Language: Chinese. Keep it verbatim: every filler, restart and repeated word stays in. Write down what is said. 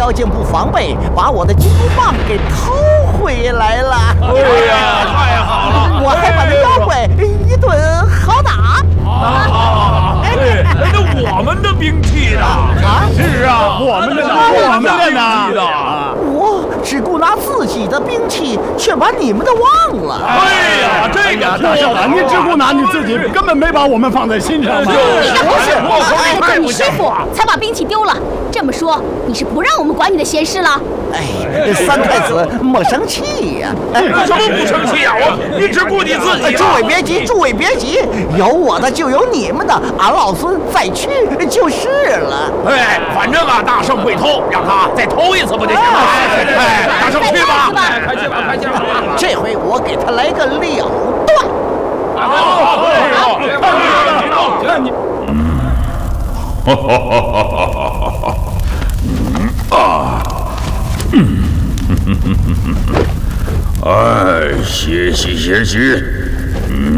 腰间不防备，把我的金箍棒给偷回来了。 哎呀，太好了！ 我还把那妖怪一顿好打。 啊，对，那我们的兵器呢？ 啊， 是啊，我们的呢，我们的呢。 我只顾拿自己的兵器，却把你们的忘了。 哎呀，这个大少爷，你只顾拿你自己，根本没把我们放在心上嘛。 你那不是我为了救你师傅才把兵器丢了。这么说，你是不让我们管你的闲事了？ 哎，三太子莫生气呀！ 什么不生气啊？我你只顾你自己。 诸位别急，诸位别急，有我的就有你们的，俺老孙再去就是了。 哎，反正啊，大圣会偷，让他再偷一次不就行了？哎，大圣去吧，快去吧，快去吧！ 这回我给他来个了断。 好，好，看你， 哈哈哈哈哈哈！啊，嗯，哎，歇息歇息。